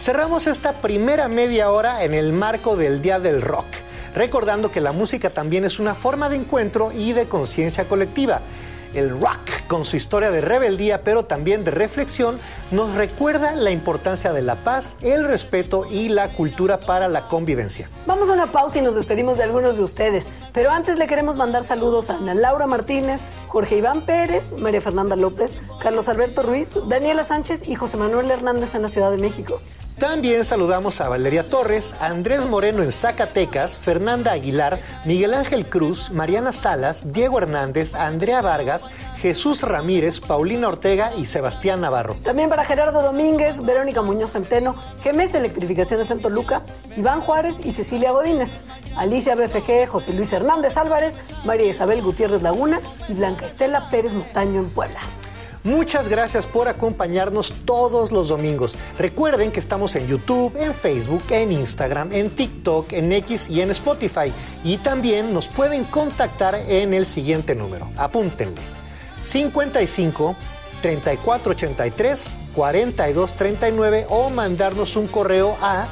Cerramos esta primera media hora en el marco del Día del Rock, recordando que la música también es una forma de encuentro y de conciencia colectiva. El rock, con su historia de rebeldía, pero también de reflexión, nos recuerda la importancia de la paz, el respeto y la cultura para la convivencia. Vamos a una pausa y nos despedimos de algunos de ustedes, pero antes le queremos mandar saludos a Ana Laura Martínez, Jorge Iván Pérez, María Fernanda López, Carlos Alberto Ruiz, Daniela Sánchez y José Manuel Hernández en la Ciudad de México. También saludamos a Valeria Torres, Andrés Moreno en Zacatecas, Fernanda Aguilar, Miguel Ángel Cruz, Mariana Salas, Diego Hernández, Andrea Vargas, Jesús Ramírez, Paulina Ortega y Sebastián Navarro. También para Gerardo Domínguez, Verónica Muñoz Centeno, GEMES Electrificaciones en Toluca, Iván Juárez y Cecilia Godínez, Alicia BFG, José Luis Hernández Álvarez, María Isabel Gutiérrez Laguna y Blanca Estela Pérez Montaño en Puebla. Muchas gracias por acompañarnos todos los domingos. Recuerden que estamos en YouTube, en Facebook, en Instagram, en TikTok, en X y en Spotify. Y también nos pueden contactar en el siguiente número. Apúntenle. 55 3483 4239 o mandarnos un correo a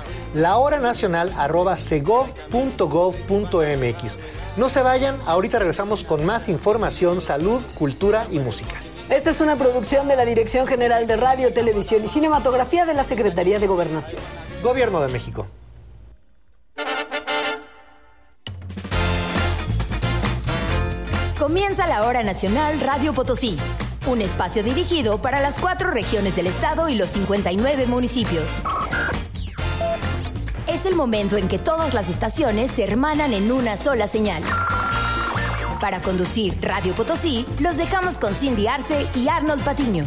lahoranacional@segov.gov.mx. No se vayan, ahorita regresamos con más información, salud, cultura y música. Esta es una producción de la Dirección General de Radio, Televisión y Cinematografía de la Secretaría de Gobernación. Gobierno de México. Comienza la Hora Nacional Radio Potosí, un espacio dirigido para las 4 regiones del estado y los 59 municipios. Es el momento en que todas las estaciones se hermanan en una sola señal. Para conducir Radio Potosí, los dejamos con Cindy Arce y Arnold Patiño.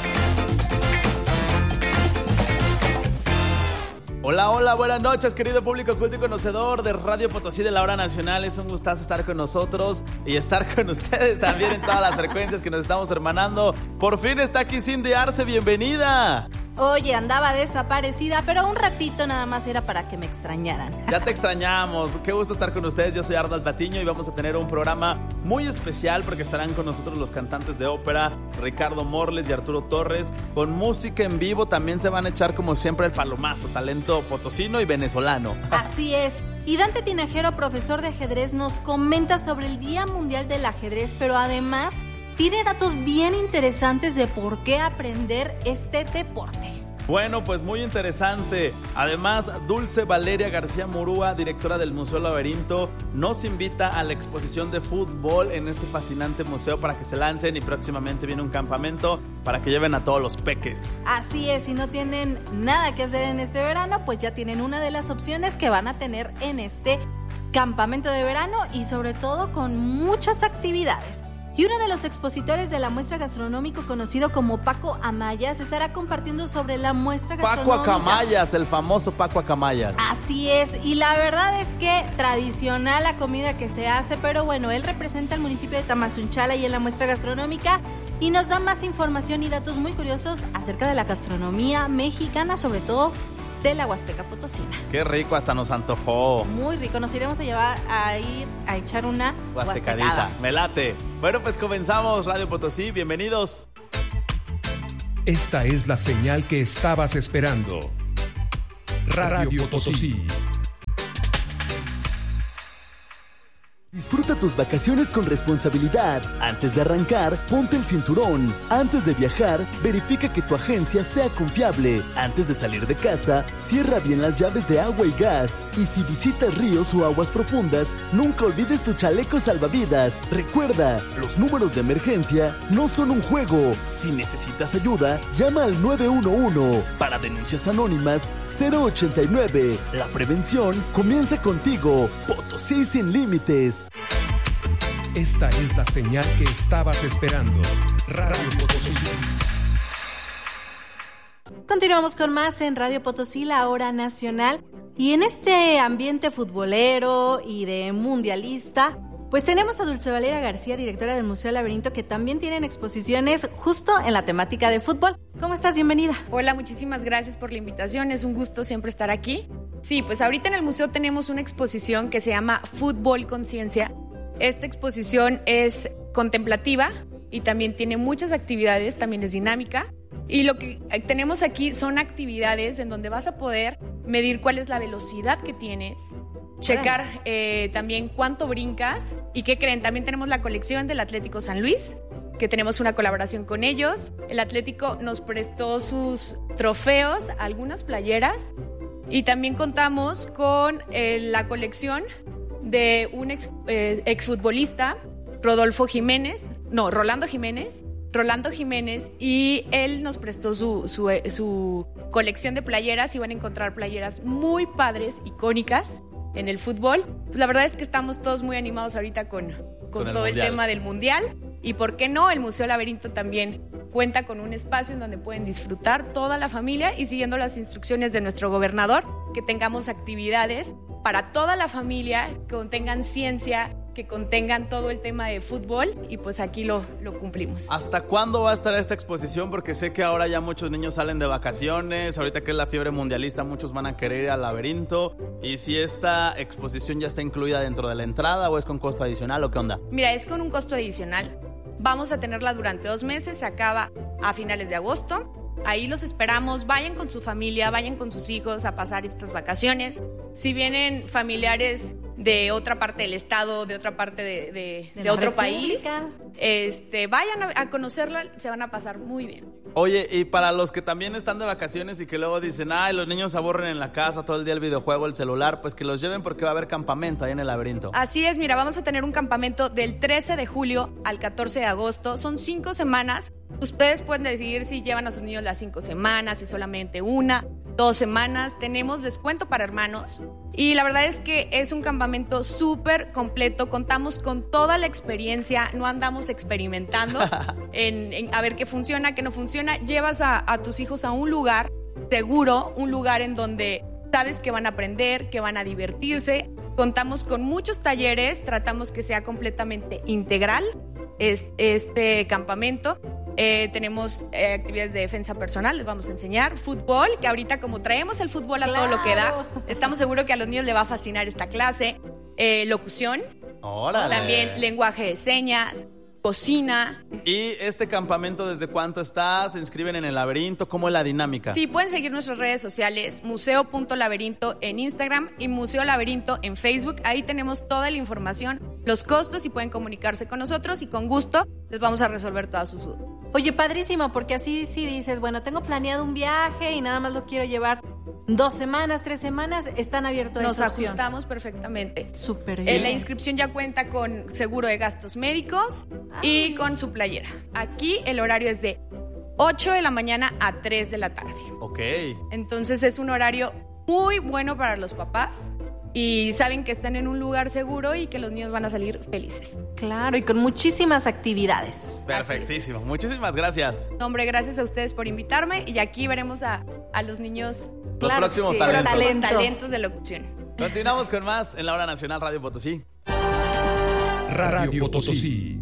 Hola, hola, buenas noches, querido público culto y conocedor de Radio Potosí de la Hora Nacional. Es un gustazo estar con nosotros y estar con ustedes también en todas las frecuencias que nos estamos hermanando. Por fin está aquí Cindy Arce, bienvenida. Oye, andaba desaparecida, pero un ratito nada más era para que me extrañaran. Ya te extrañamos, qué gusto estar con ustedes. Yo soy Arnold Patiño y vamos a tener un programa muy especial porque estarán con nosotros los cantantes de ópera Ricardo Morles y Arturo Torres. Con música en vivo también se van a echar como siempre el palomazo, talento potosino y venezolano. Así es. Y Dante Tinajero, profesor de ajedrez, nos comenta sobre el Día Mundial del Ajedrez, pero además tiene datos bien interesantes de por qué aprender este deporte. Bueno, pues muy interesante. Además, Dulce Valeria García Murúa, directora del Museo Laberinto, nos invita a la exposición de fútbol en este fascinante museo para que se lancen y próximamente viene un campamento para que lleven a todos los peques. Así es, si no tienen nada que hacer en este verano, pues ya tienen una de las opciones que van a tener en este campamento de verano y sobre todo con muchas actividades. Y uno de los expositores de la muestra gastronómica, conocido como Paco Amayas, estará compartiendo sobre la muestra gastronómica. Paco Acamayas, el famoso Paco Acamayas. Así es, y la verdad es que tradicional la comida que se hace, pero bueno, él representa al municipio de Tamazunchale y en la muestra gastronómica y nos da más información y datos muy curiosos acerca de la gastronomía mexicana, sobre todo de la Huasteca Potosina. Qué rico, hasta nos antojó. Muy rico, nos iremos a llevar a ir a echar una huastecadita. Me late. Bueno, pues comenzamos Radio Potosí, bienvenidos. Esta es la señal que estabas esperando. Radio Potosí. Disfruta tus vacaciones con responsabilidad. Antes de arrancar, ponte el cinturón. Antes de viajar, verifica que tu agencia sea confiable. Antes de salir de casa, cierra bien las llaves de agua y gas. Y si visitas ríos o aguas profundas, nunca olvides tu chaleco salvavidas. Recuerda, los números de emergencia no son un juego. Si necesitas ayuda, llama al 911. Para denuncias anónimas, 089. La prevención comienza contigo. Potosí sin límites. Esta es la señal que estabas esperando. Radio Potosí. Continuamos con más en Radio Potosí, la Hora Nacional. Y en este ambiente futbolero y de mundialista, pues tenemos a Dulce Valeria García, directora del Museo Laberinto, que también tienen exposiciones justo en la temática de fútbol. ¿Cómo estás? Bienvenida. Hola, muchísimas gracias por la invitación. Es un gusto siempre estar aquí. Sí, pues ahorita en el museo tenemos una exposición que se llama Fútbol Conciencia. Esta exposición es contemplativa y también tiene muchas actividades, también es dinámica. Y lo que tenemos aquí son actividades en donde vas a poder medir cuál es la velocidad que tienes, checar también cuánto brincas. ¿Y qué creen? También tenemos la colección del Atlético San Luis, que tenemos una colaboración con ellos. El Atlético nos prestó sus trofeos, algunas playeras, y también contamos con la colección de un exfutbolista, Rolando Jiménez, y él nos prestó su colección de playeras, y van a encontrar playeras muy padres, icónicas en el fútbol. Pues la verdad es que estamos todos muy animados ahorita con todo el tema del Mundial. Y por qué no, el Museo Laberinto también cuenta con un espacio en donde pueden disfrutar toda la familia, y siguiendo las instrucciones de nuestro gobernador, que tengamos actividades para toda la familia, que contengan ciencia, que contengan todo el tema de fútbol, y pues aquí lo cumplimos. ¿Hasta cuándo va a estar esta exposición? Porque sé que ahora ya muchos niños salen de vacaciones, ahorita que es la fiebre mundialista, muchos van a querer ir al laberinto. ¿Y si esta exposición ya está incluida dentro de la entrada o es con costo adicional o qué onda? Mira, es con un costo adicional. Vamos a tenerla durante 2 meses, se acaba a finales de agosto. Ahí los esperamos, vayan con su familia, vayan con sus hijos a pasar estas vacaciones. Si vienen familiares de otra parte del estado, de otra parte de otro país, vayan a conocerla, se van a pasar muy bien. Oye, y para los que también están de vacaciones y que luego dicen, los niños se aburren en la casa, todo el día el videojuego, el celular, pues que los lleven porque va a haber campamento ahí en el laberinto. Así es, mira, vamos a tener un campamento del 13 de julio al 14 de agosto, son 5 semanas. Ustedes pueden decidir si llevan a sus niños las 5 semanas, si solamente 1, 2 semanas. Tenemos descuento para hermanos. Y la verdad es que es un campamento súper completo. Contamos con toda la experiencia. No andamos experimentando en a ver qué funciona, qué no funciona. Llevas a tus hijos a un lugar seguro, un lugar en donde sabes que van a aprender, que van a divertirse. Contamos con muchos talleres. Tratamos que sea completamente integral este campamento. Tenemos actividades de defensa personal, les vamos a enseñar fútbol, que ahorita como traemos el fútbol a todo lo que da, estamos seguros que a los niños les va a fascinar esta clase. Locución, ¡órale! También lenguaje de señas, cocina. ¿Y este campamento desde cuánto está? ¿Se inscriben en el laberinto? ¿Cómo es la dinámica? Sí, pueden seguir nuestras redes sociales, museo.laberinto en Instagram y Museo Laberinto en Facebook. Ahí tenemos toda la información, los costos, y pueden comunicarse con nosotros, y con gusto les vamos a resolver todas sus dudas. Oye, padrísimo, porque así sí dices, bueno, tengo planeado un viaje y nada más lo quiero llevar 2 semanas, 3 semanas, están abiertos a esa opción. Nos ajustamos perfectamente. Súper bien. La inscripción ya cuenta con seguro de gastos médicos y con su playera. Aquí el horario es de 8 de la mañana a 3 de la tarde. Ok. Entonces es un horario muy bueno para los papás. Y saben que están en un lugar seguro y que los niños van a salir felices. Claro, y con muchísimas actividades. Perfectísimo. Muchísimas gracias. Hombre, gracias a ustedes por invitarme. Y aquí veremos a los niños. Los próximos talentos. Talentos de locución. Continuamos con más en la Hora Nacional Radio Potosí. Radio Potosí.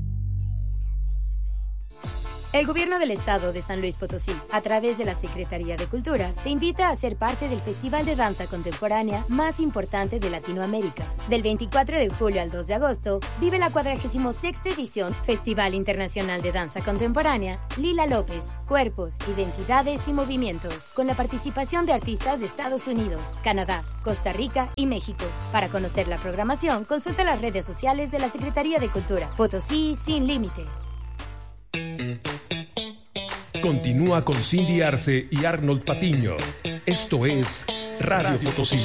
El Gobierno del Estado de San Luis Potosí, a través de la Secretaría de Cultura, te invita a ser parte del Festival de Danza Contemporánea más importante de Latinoamérica. Del 24 de julio al 2 de agosto, vive la 46ª edición Festival Internacional de Danza Contemporánea Lila López, Cuerpos, Identidades y Movimientos, con la participación de artistas de Estados Unidos, Canadá, Costa Rica y México. Para conocer la programación, consulta las redes sociales de la Secretaría de Cultura. Potosí sin límites. Continúa con Cindy Arce y Arnold Patiño. Esto es Radio Potosí.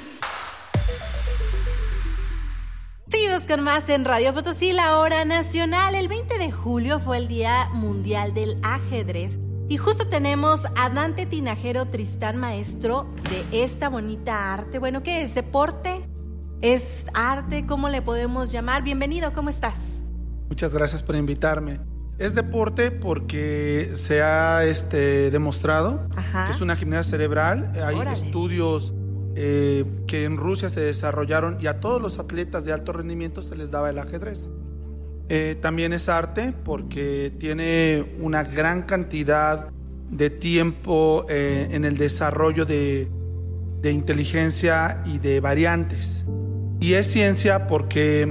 Seguimos con más en Radio Potosí, la Hora Nacional. El 20 de julio fue el Día Mundial del Ajedrez. Y justo tenemos a Dante Tinajero Tristán, maestro de esta bonita arte. Bueno, ¿qué es? ¿Deporte? ¿Es arte? ¿Cómo le podemos llamar? Bienvenido, ¿cómo estás? Muchas gracias por invitarme. Es deporte porque se ha demostrado que es una gimnasia cerebral. Hay estudios que en Rusia se desarrollaron y a todos los atletas de alto rendimiento se les daba el ajedrez. También es arte porque tiene una gran cantidad de tiempo en el desarrollo de inteligencia y de variantes. Y es ciencia porque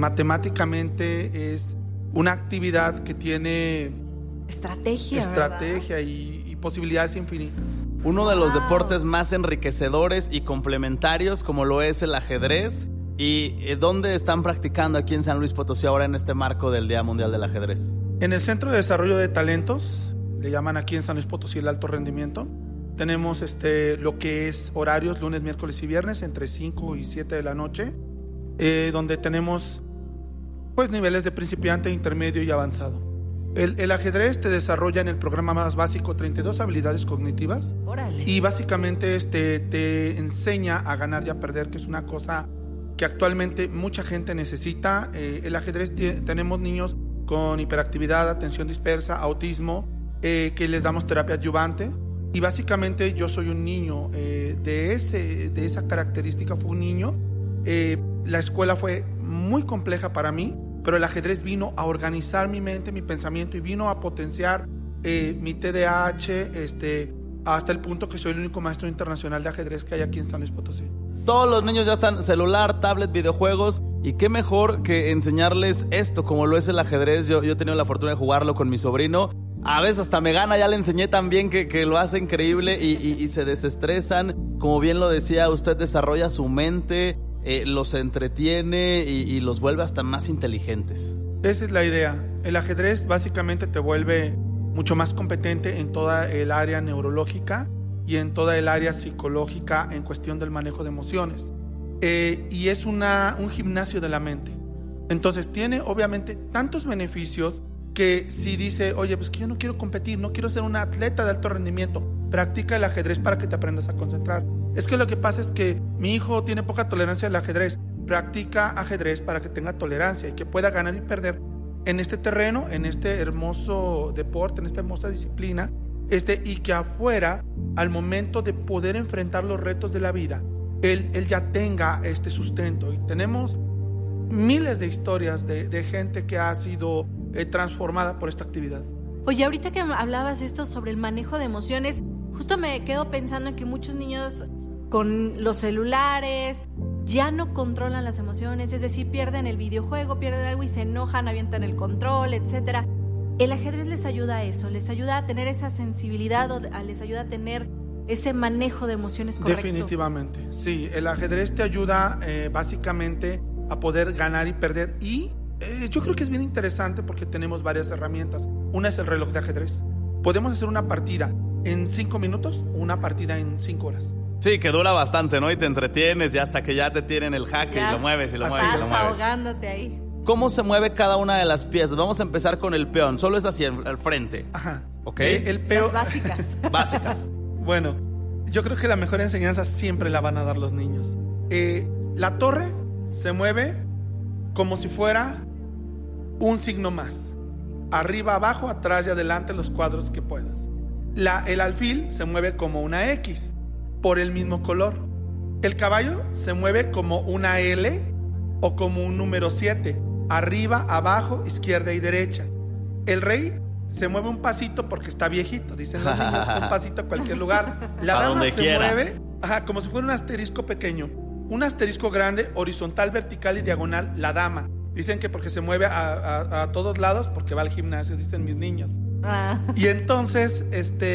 matemáticamente es una actividad que tiene estrategia y posibilidades infinitas. Uno de los deportes más enriquecedores y complementarios, como lo es el ajedrez. ¿Y dónde están practicando aquí en San Luis Potosí ahora en este marco del Día Mundial del Ajedrez? En el Centro de Desarrollo de Talentos, le llaman aquí en San Luis Potosí el alto rendimiento. Tenemos lo que es horarios lunes, miércoles y viernes entre 5 y 7 de la noche, donde tenemos pues niveles de principiante, intermedio y avanzado. El ajedrez te desarrolla en el programa más básico 32 habilidades cognitivas. ¡Órale! Y básicamente te enseña a ganar y a perder, que es una cosa que actualmente mucha gente necesita. El ajedrez, tenemos niños con hiperactividad, atención dispersa, autismo, que les damos terapia adyuvante. Y básicamente yo soy un niño de esa característica, fue un niño. La escuela fue muy compleja para mí, pero el ajedrez vino a organizar mi mente, mi pensamiento, y vino a potenciar mi TDAH, hasta el punto que soy el único maestro internacional de ajedrez que hay aquí en San Luis Potosí. Todos los niños ya están celular, tablet, videojuegos, y qué mejor que enseñarles esto como lo es el ajedrez. Yo he tenido la fortuna de jugarlo con mi sobrino. A veces hasta me gana, ya le enseñé también que lo hace increíble y se desestresan. Como bien lo decía usted, desarrolla su mente, los entretiene y los vuelve hasta más inteligentes. Esa es la idea. El ajedrez básicamente te vuelve mucho más competente en toda el área neurológica y en toda el área psicológica en cuestión del manejo de emociones. Y es un gimnasio de la mente. Entonces tiene obviamente tantos beneficios que si dice, oye, pues que yo no quiero competir, no quiero ser un atleta de alto rendimiento, practica el ajedrez para que te aprendas a concentrar. Es que lo que pasa es que mi hijo tiene poca tolerancia al ajedrez. Practica ajedrez para que tenga tolerancia y que pueda ganar y perder en este terreno, en este hermoso deporte, en esta hermosa disciplina, y que afuera, al momento de poder enfrentar los retos de la vida, él ya tenga este sustento. Y tenemos miles de historias de gente que ha sido transformada por esta actividad. Oye, ahorita que hablabas esto sobre el manejo de emociones, justo me quedo pensando en que muchos niños con los celulares ya no controlan las emociones, es decir, pierden el videojuego, pierden algo y se enojan, avientan el control, etcétera. El ajedrez les ayuda a eso, les ayuda a tener esa sensibilidad, les ayuda a tener ese manejo de emociones correcto. Definitivamente, sí, el ajedrez te ayuda básicamente a poder ganar y perder, y yo creo que es bien interesante porque tenemos varias herramientas. Una es el reloj de ajedrez. Podemos hacer una partida en 5 minutos o una partida en 5 horas. Sí, que dura bastante, ¿no? Y te entretienes y hasta que ya te tienen el jaque y lo mueves y lo mueves y lo mueves. Ahogándote ahí. ¿Cómo se mueve cada una de las piezas? Vamos a empezar con el peón. Solo es así, al frente. Ajá. ¿Ok? El peón. Las básicas. Básicas. Bueno, yo creo que la mejor enseñanza siempre la van a dar los niños. La torre se mueve como si fuera un signo más. Arriba, abajo, atrás y adelante, los cuadros que puedas. El alfil se mueve como una X, por el mismo color. El caballo se mueve como una L o como un número 7, arriba, abajo, izquierda y derecha. El rey se mueve un pasito porque está viejito, dicen los niños, un pasito a cualquier lugar. La dama se mueve como si fuera un asterisco pequeño, un asterisco grande, horizontal, vertical y diagonal. La dama, dicen que porque se mueve a todos lados, porque va al gimnasio, dicen mis niños. Y entonces,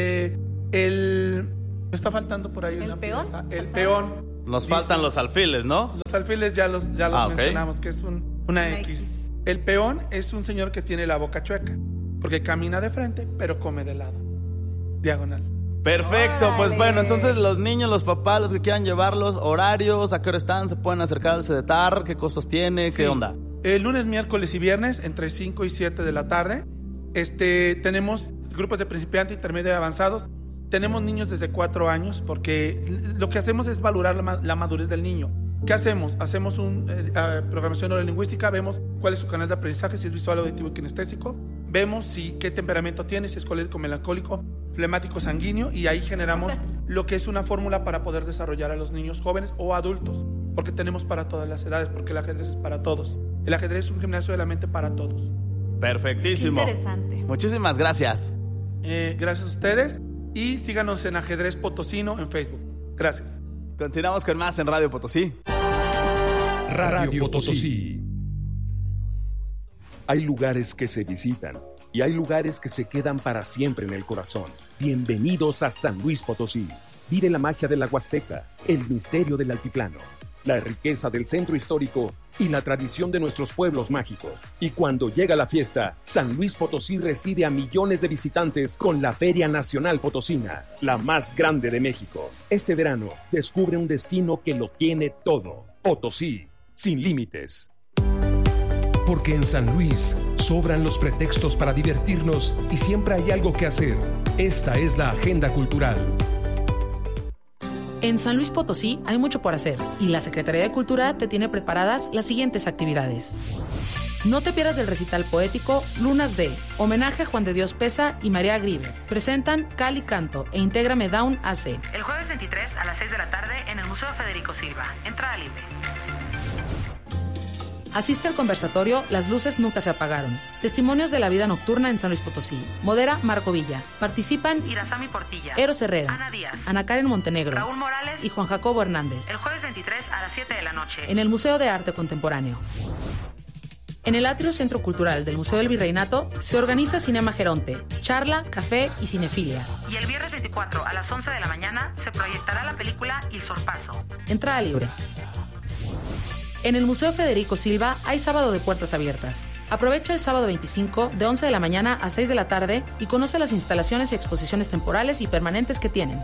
me está faltando por ahí una pieza. El peón. Nos faltan los alfiles, ¿no? Los alfiles ya los mencionamos, que es una X. El peón es un señor que tiene la boca chueca, porque camina de frente, pero come de lado. Diagonal. Perfecto, pues bueno, entonces los niños, los papás, los que quieran llevarlos, horarios, a qué hora están, se pueden acercar al CEDETAR, qué costos tiene, qué onda. Lunes, miércoles y viernes, entre 5 y 7 de la tarde. Tenemos grupos de principiantes, intermedios y avanzados. Tenemos niños desde 4 años, porque lo que hacemos es valorar la madurez del niño. ¿Qué hacemos? Hacemos programación neurolingüística, vemos cuál es su canal de aprendizaje, si es visual, auditivo y kinestésico. Vemos qué temperamento tiene, si es colérico, melancólico, flemático, sanguíneo, y ahí generamos lo que es una fórmula para poder desarrollar a los niños jóvenes o adultos, porque tenemos para todas las edades, porque el ajedrez es para todos. El ajedrez es un gimnasio de la mente para todos. Perfectísimo. Qué interesante. Muchísimas gracias. Gracias a ustedes, y síganos en Ajedrez Potosino en Facebook. Gracias. Continuamos con más en Radio Potosí. Radio Potosí. Hay lugares que se visitan y hay lugares que se quedan para siempre en el corazón. Bienvenidos a San Luis Potosí. Vive la magia de la Huasteca, el misterio del altiplano, la riqueza del centro histórico y la tradición de nuestros pueblos mágicos. Y cuando llega la fiesta, San Luis Potosí recibe a millones de visitantes con la Feria Nacional Potosina, la más grande de México. Este verano, descubre un destino que lo tiene todo. Potosí, sin límites. Porque en San Luis sobran los pretextos para divertirnos y siempre hay algo que hacer. Esta es la agenda cultural. En San Luis Potosí hay mucho por hacer y la Secretaría de Cultura te tiene preparadas las siguientes actividades. No te pierdas del recital poético Lunas de homenaje a Juan de Dios Pesa y María Griver. Presentan Cali Canto e Intégrame Down AC. El jueves 23 a las 6 de la tarde en el Museo Federico Silva. Entrada libre. Asiste al conversatorio Las luces nunca se apagaron. Testimonios de la vida nocturna en San Luis Potosí. Modera Marco Villa. Participan Irazami Portilla, Eros Herrera, Ana Díaz, Ana Karen Montenegro, Raúl Morales y Juan Jacobo Hernández. El jueves 23 a las 7 de la noche en el Museo de Arte Contemporáneo. En el Atrio Centro Cultural del Museo del Virreinato se organiza Cinema Geronte, charla, café y cinefilia. Y el viernes 24 a las 11 de la mañana se proyectará la película Il Sorpaso. Entrada libre. En el Museo Federico Silva hay sábado de puertas abiertas. Aprovecha el sábado 25 de 11 de la mañana a 6 de la tarde y conoce las instalaciones y exposiciones temporales y permanentes que tienen.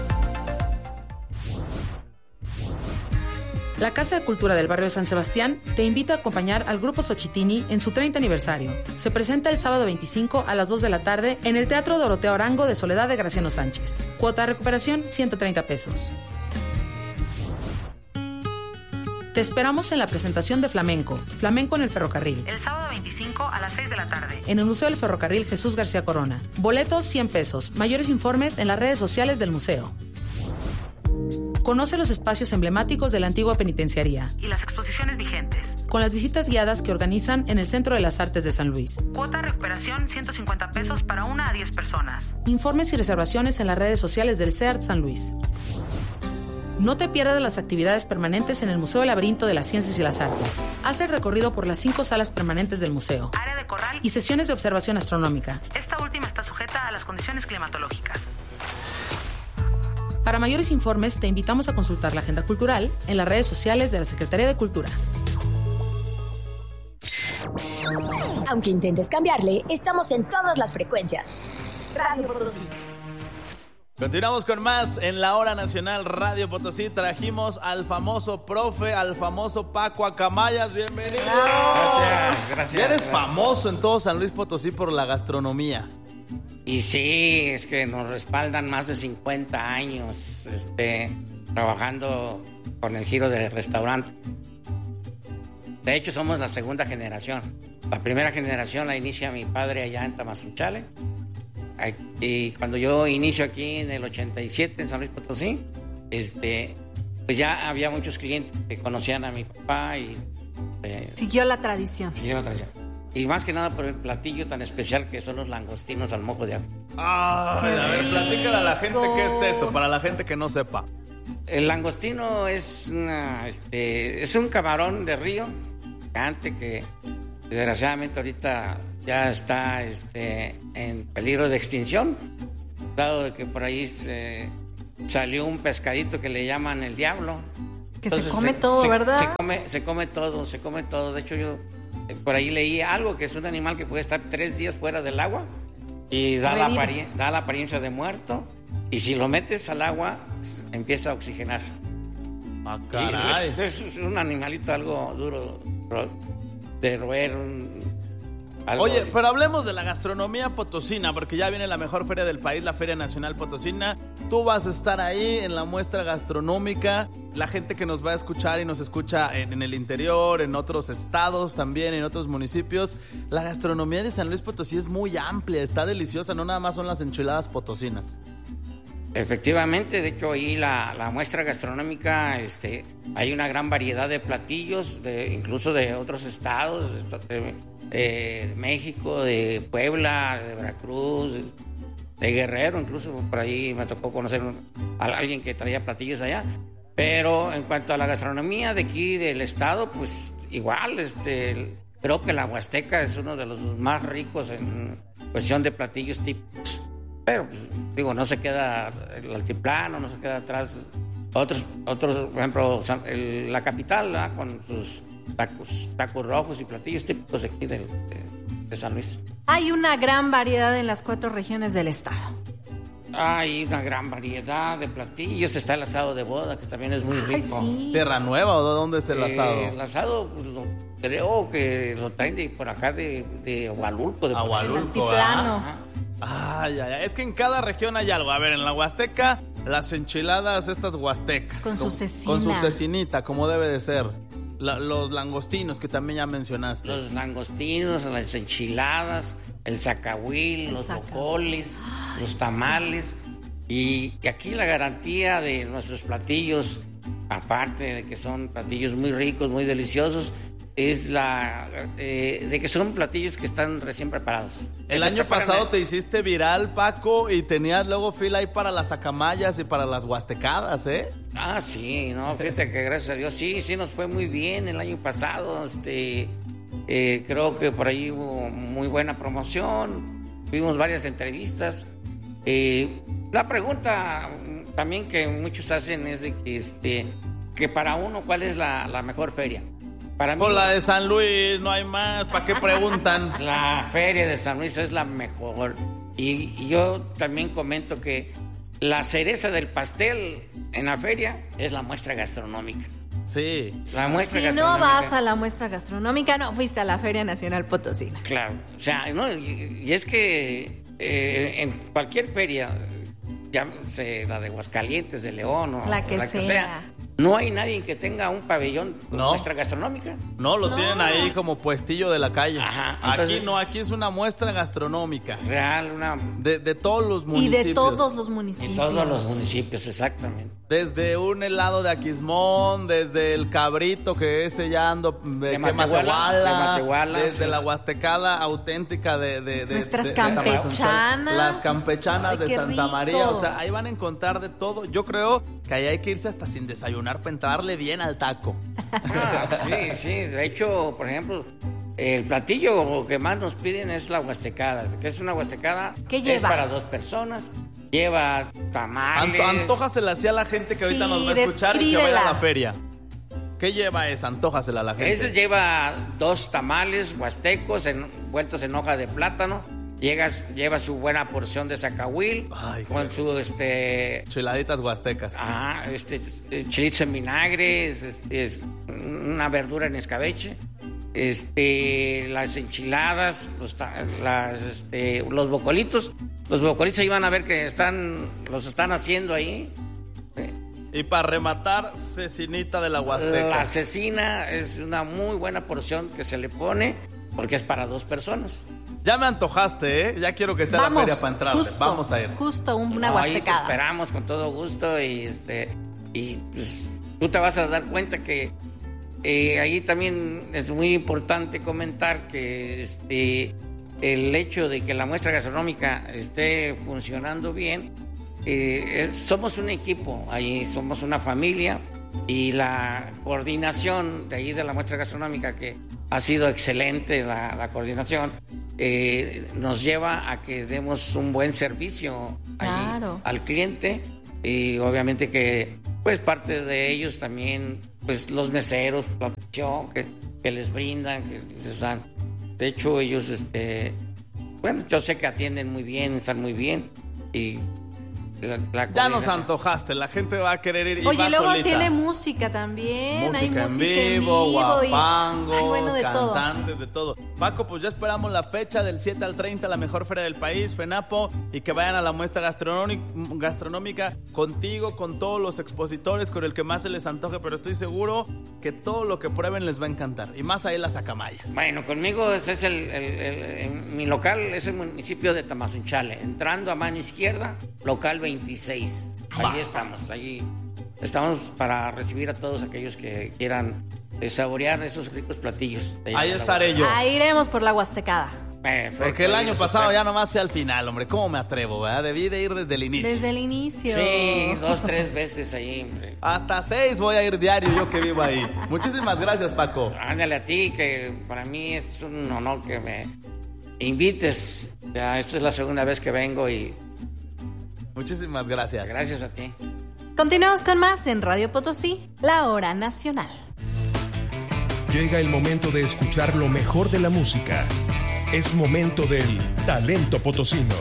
La Casa de Cultura del Barrio de San Sebastián te invita a acompañar al Grupo Xochitini en su 30 aniversario. Se presenta el sábado 25 a las 2 de la tarde en el Teatro Dorotea Arango de Soledad de Graciano Sánchez. Cuota de recuperación, 130 pesos. Te esperamos en la presentación de Flamenco en el Ferrocarril. El sábado 25 a las 6 de la tarde. En el Museo del Ferrocarril Jesús García Corona. Boletos 100 pesos. Mayores informes en las redes sociales del museo. Conoce los espacios emblemáticos de la antigua penitenciaría y las exposiciones vigentes, con las visitas guiadas que organizan en el Centro de las Artes de San Luis. Cuota de recuperación 150 pesos para 1 a 10 personas. Informes y reservaciones en las redes sociales del CEART San Luis. No te pierdas las actividades permanentes en el Museo Laberinto de las Ciencias y las Artes. Haz el recorrido por las 5 salas permanentes del museo, área de corral y sesiones de observación astronómica. Esta última está sujeta a las condiciones climatológicas. Para mayores informes, te invitamos a consultar la agenda cultural en las redes sociales de la Secretaría de Cultura. Aunque intentes cambiarle, estamos en todas las frecuencias. Radio Potosí. Continuamos con más en la Hora Nacional Radio Potosí. Trajimos al famoso profe, al famoso Paco Acamayas. Bienvenido. Gracias. Eres famoso en todo San Luis Potosí por la gastronomía. Y sí, es que nos respaldan más de 50 años trabajando con el giro de restaurante. De hecho, somos la segunda generación. La primera generación la inicia mi padre allá en Tamazunchale. Y cuando yo inicio aquí en el 87 en San Luis Potosí, pues ya había muchos clientes que conocían a mi papá y siguió la tradición. Y más que nada por el platillo tan especial que son los langostinos al mojo de ajo. A ver, platícale a la gente qué es eso, para la gente que no sepa. El langostino es es un camarón de río gigante que desgraciadamente ahorita ya está en peligro de extinción, dado de que por ahí salió un pescadito que le llaman el diablo. Que entonces, se come todo, ¿verdad? Se come todo. De hecho, yo por ahí leí algo que es un animal que puede estar 3 días fuera del agua y da la apariencia de muerto, y si lo metes al agua empieza a oxigenar. Ah, caray. Entonces es un animalito algo duro de roer. Oye, pero hablemos de la gastronomía potosina, porque ya viene la mejor feria del país, la Feria Nacional Potosina. Tú vas a estar ahí en la muestra gastronómica. La gente que nos va a escuchar y nos escucha en el interior, en otros estados también, en otros municipios. La gastronomía de San Luis Potosí es muy amplia, está deliciosa, no nada más son las enchiladas potosinas. Efectivamente, de hecho ahí la muestra gastronómica, hay una gran variedad de platillos, incluso de otros estados, de México, de Puebla, de Veracruz, de Guerrero, incluso por ahí me tocó conocer a alguien que traía platillos allá. Pero en cuanto a la gastronomía de aquí del estado, pues igual, creo que la Huasteca es uno de los más ricos cuestión de platillos típicos. Pero, pues, digo, no se queda el altiplano, no se queda atrás. Otros por ejemplo, la capital, ¿verdad? Con sus tacos rojos y platillos típicos de aquí de San Luis. Hay una gran variedad en las 4 regiones del estado. Hay una gran variedad de platillos. Está el asado de boda, que también es muy rico. Sí. ¿Tierra Nueva o de dónde es el asado? El asado, pues, creo que lo traen de por acá de Hualulco. De Hualulco, altiplano. Ay, es que en cada región hay algo. A ver, en la Huasteca, las enchiladas estas huastecas. Con su cecina. Con su cecinita, como debe de ser. Los langostinos, que también ya mencionaste. Los langostinos, las enchiladas, el zacahuil, los bocoles, los tamales. Y aquí la garantía de nuestros platillos, aparte de que son platillos muy ricos, muy deliciosos, es de que son platillos que están recién preparados. El año pasado te hiciste viral, Paco, y tenías luego fila ahí para las acamayas y para las huastecadas, ¿eh? Ah, sí, no, fíjate que gracias a Dios sí nos fue muy bien el año pasado. Creo que por ahí hubo muy buena promoción, tuvimos varias entrevistas. La pregunta también que muchos hacen es de que para uno, ¿cuál es la mejor feria? Para mí, por la de San Luis, no hay más. ¿Para qué preguntan? La feria de San Luis es la mejor. Y yo también comento que la cereza del pastel en la feria es la muestra gastronómica. Sí. La muestra si gastronómica. No vas a la muestra gastronómica, no fuiste a la Feria Nacional Potosina. Claro. O sea, no, y es que en cualquier feria, llámese la de Aguascalientes, de León o la que sea. No hay nadie que tenga un pabellón con muestra gastronómica. No, lo tienen ahí como puestillo de la calle. Ajá, entonces, aquí no, aquí es una muestra gastronómica. Real, de todos los municipios. Y de todos los municipios. Y todos los municipios, exactamente. Desde un helado de Aquismón, desde el cabrito, que ese ya ando de Matehuala, desde la huastecada auténtica de nuestras campechanas. Las campechanas de Santa rico. María. O sea, ahí van a encontrar de todo. Yo creo que ahí hay que irse hasta sin desayunar para entrarle bien al taco. Sí. De hecho, por ejemplo, el platillo que más nos piden es la huastecada. Que es una huastecada que es para 2 personas. Lleva tamales. Antójasela así a la gente que ahorita nos va a escuchar y que vaya a la feria. ¿Qué lleva esa? Antójasela a la gente. Ese lleva 2 tamales huastecos envueltos en hoja de plátano. Lleva su buena porción de zacahuil. Ay, con su chiladitas huastecas. Chilitos en vinagre, es una verdura en escabeche. Las enchiladas, los bocolitos. Los bocolitos ahí van a ver que los están haciendo ahí. Y para rematar, cecinita de la Huasteca. La cecina es una muy buena porción que se le pone porque es para 2 personas. Ya me antojaste, ¿eh? Ya quiero que sea la feria para entrarle. Vamos a ir. Justo una huastecada. Ahí te esperamos con todo gusto y pues tú te vas a dar cuenta que ahí también es muy importante comentar que el hecho de que la muestra gastronómica esté funcionando bien, somos un equipo, ahí somos una familia y la coordinación de ahí de la muestra gastronómica, que ha sido excelente la coordinación, nos lleva a que demos un buen servicio al cliente y obviamente que pues parte de ellos también pues los meseros, la atención que les brindan, que les dan. De hecho ellos yo sé que atienden muy bien, están muy bien y ya nos antojaste, la gente va a querer ir y Oye, va luego solita. Tiene música también. Música hay en música vivo, guapangos, de cantantes, de todo. Paco, pues ya esperamos la fecha del 7 al 30, la mejor feria del país, FENAPO, y que vayan a la muestra gastronómica contigo, con todos los expositores, con el que más se les antoje, pero estoy seguro que todo lo que prueben les va a encantar, y más ahí las acamayas. Bueno, conmigo ese es mi local es el municipio de Tamazunchale, entrando a mano izquierda, local 26. Ahí estamos para recibir a todos aquellos que quieran saborear esos ricos platillos. Ahí estaré yo. Ahí iremos por la huastecada. Perfecto. Porque el año pasado ya nomás fui al final, hombre. ¿Cómo me atrevo, verdad? Debí de ir desde el inicio. Desde el inicio. Sí, 2, 3 veces ahí, hombre. Hasta 6 voy a ir diario yo que vivo ahí. Muchísimas gracias, Paco. Ándale a ti, que para mí es un honor que me invites. Ya, esta es la segunda vez que vengo y... Muchísimas gracias. Gracias a ti. Continuamos con más en Radio Potosí, la hora nacional. Llega el momento de escuchar lo mejor de la música. Es momento del talento potosino.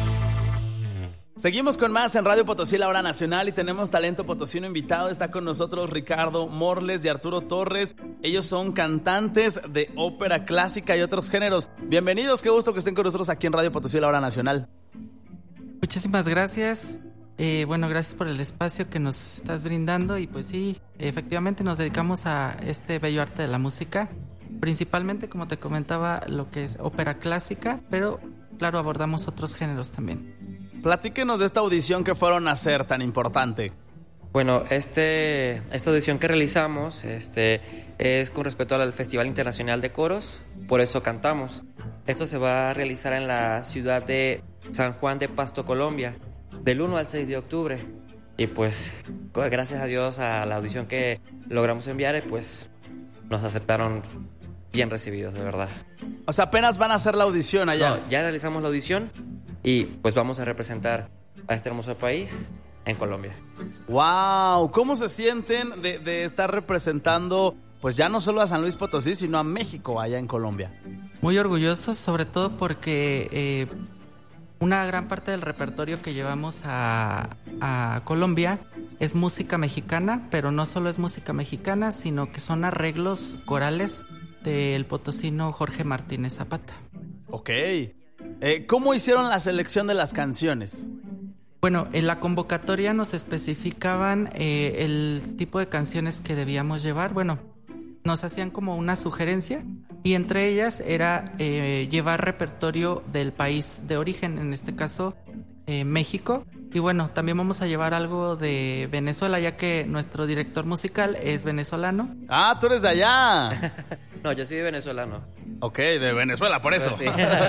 Seguimos con más en Radio Potosí, la hora nacional, y tenemos talento potosino invitado. Está con nosotros Ricardo Morles y Arturo Torres. Ellos son cantantes de ópera clásica y otros géneros. Bienvenidos, qué gusto que estén con nosotros aquí en Radio Potosí, la hora nacional. Muchísimas gracias. Gracias por el espacio que nos estás brindando. Y pues sí, efectivamente nos dedicamos a este bello arte de la música. Principalmente, como te comentaba, lo que es ópera clásica, pero claro, abordamos otros géneros también. Platíquenos de esta audición que fueron a hacer tan importante. Bueno, esta audición que realizamos es con respecto al Festival Internacional de Coros, por eso cantamos. Esto se va a realizar en la ciudad de San Juan de Pasto, Colombia, del 1 al 6 de octubre. Y pues, gracias a Dios, a la audición que logramos enviar, pues nos aceptaron bien recibidos, de verdad. O sea, apenas van a hacer la audición allá. No, ya realizamos la audición y pues vamos a representar a este hermoso país en Colombia. ¡Wow! ¿Cómo se sienten de estar representando, pues ya no solo a San Luis Potosí, sino a México allá en Colombia? Muy orgullosos, sobre todo porque una gran parte del repertorio que llevamos a Colombia es música mexicana, pero no solo es música mexicana, sino que son arreglos corales del potosino Jorge Martínez Zapata. Ok. ¿Cómo hicieron la selección de las canciones? Bueno, en la convocatoria nos especificaban el tipo de canciones que debíamos llevar. Bueno, nos hacían como una sugerencia y entre ellas era llevar repertorio del país de origen, en este caso México. Y bueno, también vamos a llevar algo de Venezuela, ya que nuestro director musical es venezolano. ¡Ah, tú eres de allá! No, yo soy venezolano. Ok, de Venezuela, por eso. Sí.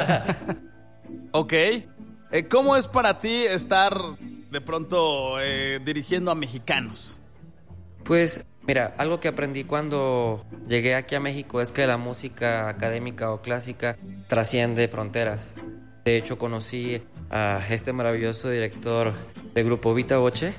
Ok. ¿Cómo es para ti estar de pronto dirigiendo a mexicanos? Pues, mira, algo que aprendí cuando llegué aquí a México es que la música académica o clásica trasciende fronteras. De hecho, conocí a este maravilloso director del grupo Vita Voce,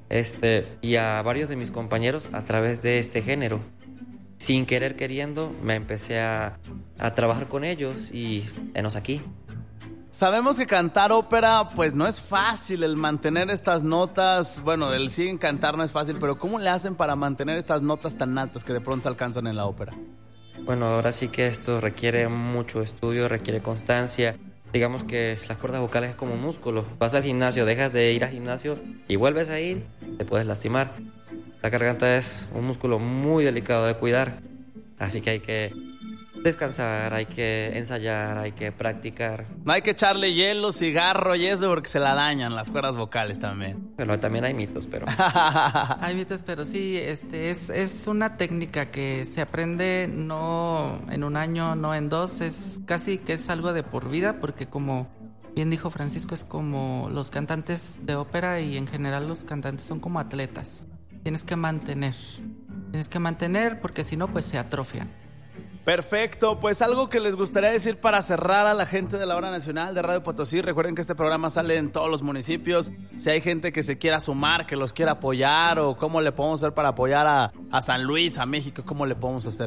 y a varios de mis compañeros a través de este género. Sin querer queriendo, me empecé a trabajar con ellos y enos aquí. Sabemos que cantar ópera, pues no es fácil el mantener estas notas. Bueno, el sí en cantar no es fácil, pero ¿cómo le hacen para mantener estas notas tan altas que de pronto alcanzan en la ópera? Bueno, ahora sí que esto requiere mucho estudio, requiere constancia. Digamos que las cuerdas vocales es como un músculo. Vas al gimnasio, dejas de ir al gimnasio y vuelves a ir, te puedes lastimar. La garganta es un músculo muy delicado de cuidar, así que hay que descansar, hay que ensayar, hay que practicar. No hay que echarle hielo, cigarro y eso porque se la dañan las cuerdas vocales también. Bueno, también hay mitos, pero... Hay mitos, pero sí, es una técnica que se aprende no en un año, no en dos, es casi que es algo de por vida, porque como bien dijo Francisco, es como los cantantes de ópera y en general los cantantes son como atletas. Tienes que mantener porque si no, pues se atrofian. Perfecto, pues algo que les gustaría decir para cerrar a la gente de la Hora Nacional de Radio Potosí. Recuerden que este programa sale en todos los municipios. Si hay gente que se quiera sumar, que los quiera apoyar, o cómo le podemos hacer para apoyar a San Luis, a México, ¿cómo le podemos hacer?